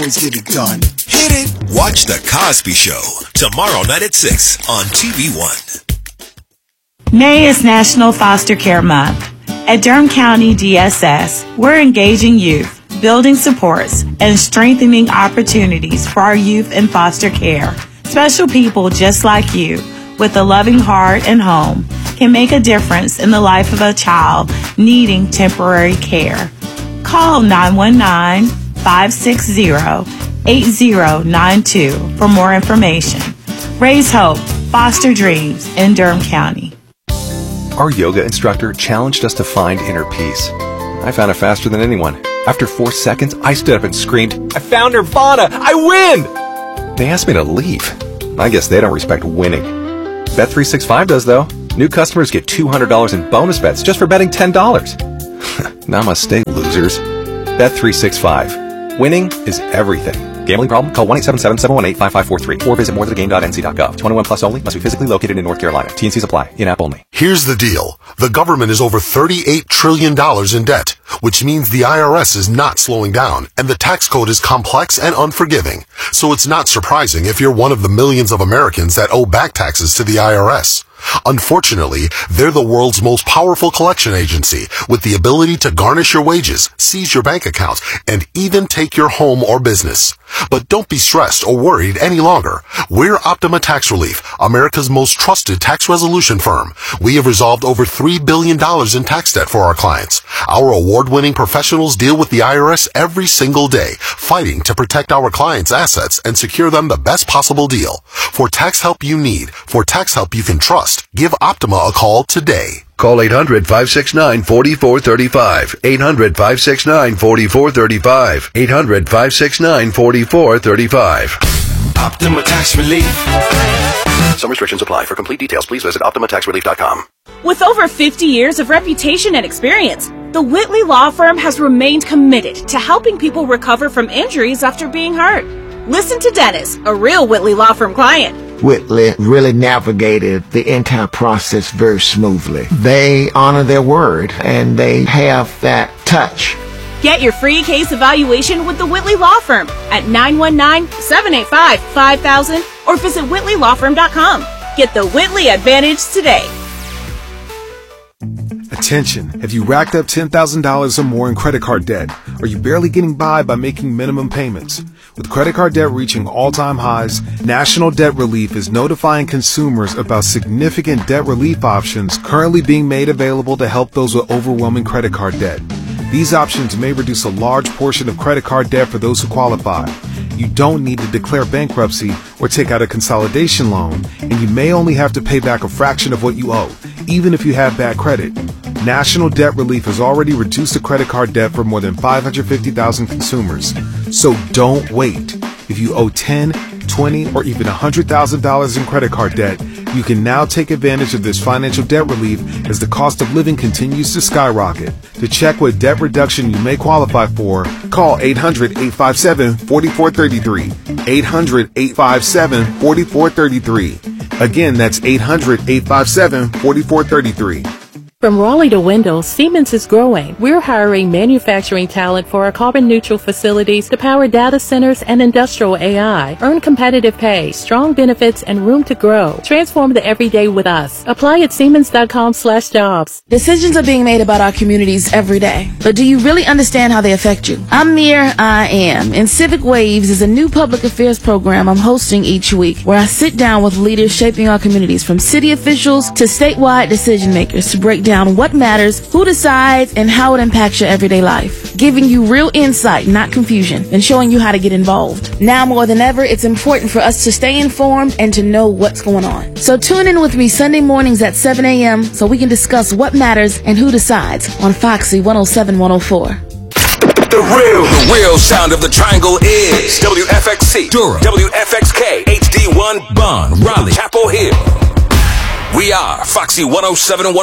always get it done. Hit it. Watch The Cosby Show tomorrow night at 6 on TV One. May is National Foster Care Month. At Durham County DSS, we're engaging youth, building supports, and strengthening opportunities for our youth in foster care. Special people just like you, with a loving heart and home, can make a difference in the life of a child needing temporary care. Call 919-560-8092 for more information. Raise hope, foster dreams in Durham County. Our yoga instructor challenged us to find inner peace. I found it faster than anyone. After 4 seconds, I stood up and screamed, "I found Nirvana! I win!" They asked me to leave. I guess they don't respect winning. Bet365 does, though. New customers get $200 in bonus bets just for betting $10. Namaste, losers. Bet365. Winning is everything. Gambling problem? Call 1-877-718-5543 or visit morethanagame.nc.gov. 21 plus only. Must be physically located in North Carolina. T&Cs apply. In-app only. Here's the deal. The government is over $38 trillion in debt, which means the IRS is not slowing down, and the tax code is complex and unforgiving. So it's not surprising if you're one of the millions of Americans that owe back taxes to the IRS. Unfortunately, they're the world's most powerful collection agency with the ability to garnish your wages, seize your bank accounts, and even take your home or business. But don't be stressed or worried any longer. We're Optima Tax Relief, America's most trusted tax resolution firm. We have resolved over $3 billion in tax debt for our clients. Our award-winning professionals deal with the IRS every single day, fighting to protect our clients' assets and secure them the best possible deal. For tax help you need, for tax help you can trust, give Optima a call today. Call 800-569-4435. 800-569-4435. 800-569-4435. Optima Tax Relief. Some restrictions apply. For complete details, please visit OptimaTaxRelief.com. With over 50 years of reputation and experience, the Whitley Law Firm has remained committed to helping people recover from injuries after being hurt. Listen to Dennis, a real Whitley Law Firm client. Whitley really navigated the entire process very smoothly. They honor their word, and they have that touch. Get your free case evaluation with the Whitley Law Firm at 919-785-5000 or visit whitleylawfirm.com. Get the Whitley Advantage today. Attention, have you racked up $10,000 or more in credit card debt? Are you barely getting by making minimum payments? With credit card debt reaching all-time highs, National Debt Relief is notifying consumers about significant debt relief options currently being made available to help those with overwhelming credit card debt. These options may reduce a large portion of credit card debt for those who qualify. You don't need to declare bankruptcy or take out a consolidation loan, and you may only have to pay back a fraction of what you owe, even if you have bad credit. National Debt Relief has already reduced the credit card debt for more than 550,000 consumers. So don't wait. If you owe $10, $20, or even $100,000 in credit card debt, you can now take advantage of this financial debt relief as the cost of living continues to skyrocket. To check what debt reduction you may qualify for, call 800-857-4433. 800-857-4433. Again, that's 800-857-4433. From Raleigh to Wendell, Siemens is growing. We're hiring manufacturing talent for our carbon-neutral facilities to power data centers and industrial AI. Earn competitive pay, strong benefits, and room to grow. Transform the everyday with us. Apply at Siemens.com/jobs. Decisions are being made about our communities every day. But do you really understand how they affect you? I'm Mir I Am, and Civic Waves is a new public affairs program I'm hosting each week where I sit down with leaders shaping our communities, from city officials to statewide decision makers, to break down what matters, who decides, and how it impacts your everyday life. Giving you real insight, not confusion, and showing you how to get involved. Now more than ever, it's important for us to stay informed and to know what's going on. So tune in with me Sunday mornings at 7 a.m. so we can discuss what matters and who decides on Foxy 107-104. The real sound of the triangle is WFXC, Durham, WFXK, HD1, Bond, Raleigh, Chapel Hill. We are Foxy 107-104.